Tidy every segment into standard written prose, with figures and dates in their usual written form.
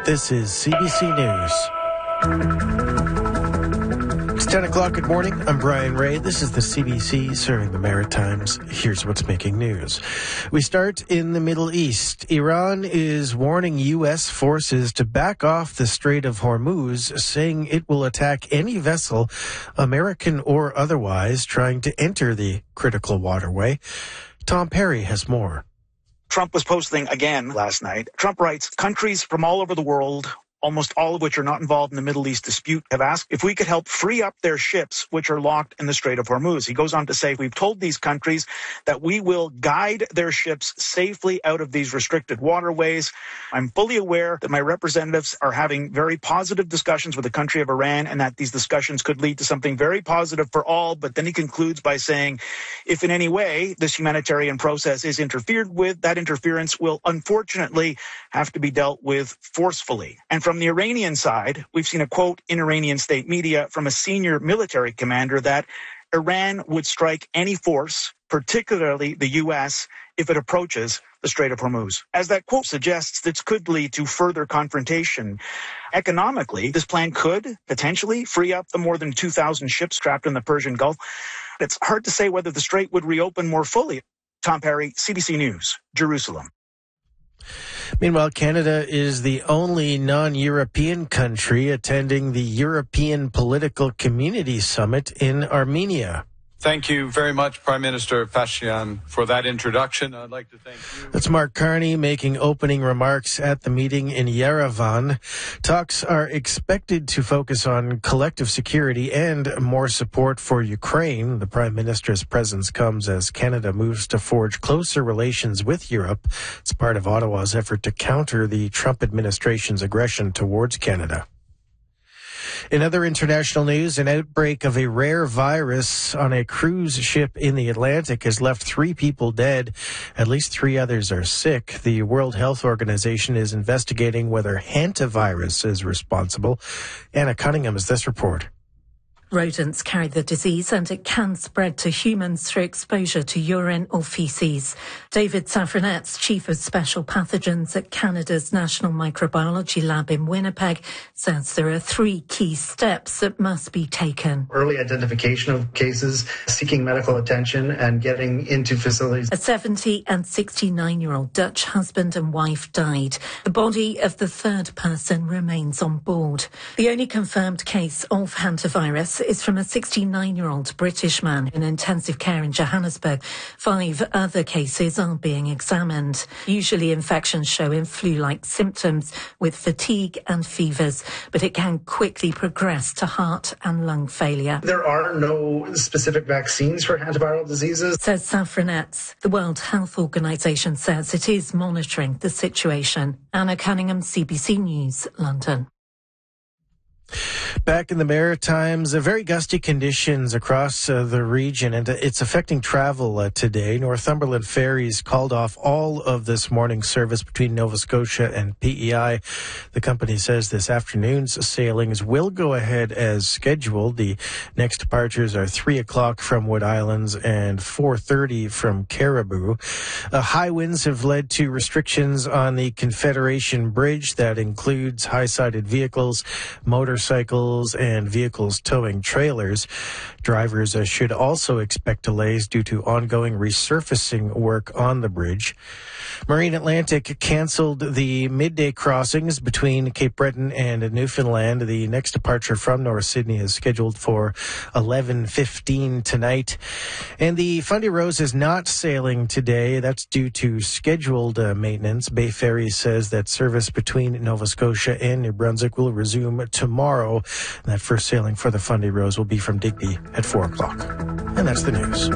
This is CBC News. It's 10 o'clock. Good morning. I'm Brian Ray. This is the CBC serving the Maritimes. Here's what's making news. We start in the Middle East. Iran is warning U.S. forces to back off the Strait of Hormuz, saying it will attack any vessel, American or otherwise, trying to enter the critical waterway. Tom Perry has more. Trump was posting again last night. Trump writes, countries from all over the world, almost all of which are not involved in the Middle East dispute, have asked if we could help free up their ships, which are locked in the Strait of Hormuz. He goes on to say, we've told these countries that we will guide their ships safely out of these restricted waterways. I'm fully aware that my representatives are having very positive discussions with the country of Iran and that these discussions could lead to something very positive for all. But then he concludes by saying, if in any way this humanitarian process is interfered with, that interference will unfortunately have to be dealt with forcefully. And from the Iranian side, we've seen a quote in Iranian state media from a senior military commander that Iran would strike any force, particularly the U.S., if it approaches the Strait of Hormuz. As that quote suggests, this could lead to further confrontation. Economically, this plan could potentially free up the more than 2,000 ships trapped in the Persian Gulf. It's hard to say whether the strait would reopen more fully. Tom Perry, CBC News, Jerusalem. Meanwhile, Canada is the only non-European country attending the European Political Community Summit in Armenia. Thank you very much, Prime Minister Pashinyan, for that introduction. I'd like to thank you. That's Mark Carney making opening remarks at the meeting in Yerevan. Talks are expected to focus on collective security and more support for Ukraine. The Prime Minister's presence comes as Canada moves to forge closer relations with Europe. It's part of Ottawa's effort to counter the Trump administration's aggression towards Canada. In other international news, an outbreak of a rare virus on a cruise ship in the Atlantic has left 3 people dead. At least 3 others are sick. The World Health Organization is investigating whether hantavirus is responsible. Anna Cunningham has this report. Rodents carry the disease and it can spread to humans through exposure to urine or feces. David Safranetz, Chief of Special Pathogens at Canada's National Microbiology Lab in Winnipeg, says there are 3 key steps that must be taken. Early identification of cases, seeking medical attention and getting into facilities. A 70 and 69-year-old Dutch husband and wife died. The body of the 3rd person remains on board. The only confirmed case of hantavirus is from a 69-year-old British man in intensive care in Johannesburg. 5 other cases are being examined. Usually infections show in flu-like symptoms with fatigue and fevers, but it can quickly progress to heart and lung failure. There are no specific vaccines for hantaviral diseases, says Safranetz. The World Health Organization says it is monitoring the situation. Anna Cunningham, CBC News, London. Back in the Maritimes, very gusty conditions across the region, and it's affecting travel today. Northumberland Ferries called off all of this morning's service between Nova Scotia and PEI. The company says this afternoon's sailings will go ahead as scheduled. The next departures are 3 o'clock from Wood Islands and 4:30 from Caribou. High winds have led to restrictions on the Confederation Bridge. That includes high-sided vehicles, motorcycles, and vehicles towing trailers. Drivers should also expect delays due to ongoing resurfacing work on the bridge. Marine Atlantic canceled the midday crossings between Cape Breton and Newfoundland. The next departure from North Sydney is scheduled for 11:15 tonight. And the Fundy Rose is not sailing today. That's due to scheduled maintenance. Bay Ferry says that service between Nova Scotia and New Brunswick will resume tomorrow. That first sailing for the Fundy Rose will be from Digby at 4 o'clock. And that's the news.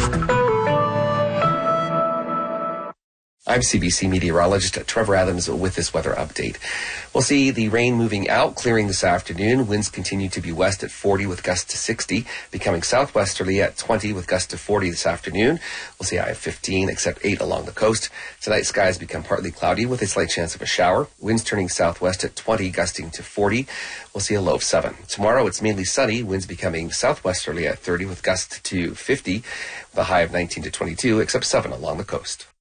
I'm CBC meteorologist Trevor Adams with this weather update. We'll see the rain moving out, clearing this afternoon. Winds continue to be west at 40 with gusts to 60, becoming southwesterly at 20 with gusts to 40 this afternoon. We'll see a high of 15, except 8 along the coast. Tonight, skies become partly cloudy with a slight chance of a shower. Winds turning southwest at 20, gusting to 40. We'll see a low of 7. Tomorrow, it's mainly sunny. Winds becoming southwesterly at 30 with gusts to 50, with a high of 19 to 22, except 7 along the coast.